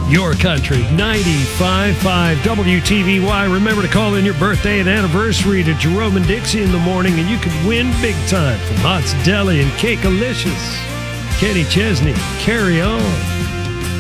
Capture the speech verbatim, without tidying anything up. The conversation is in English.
Your country, ninety-five point five W T V Y. Remember to call in your birthday and anniversary to Jerome and Dixie in the morning, and you could win big time from Mott's Deli and Cakealicious. Kenny Chesney, carry on.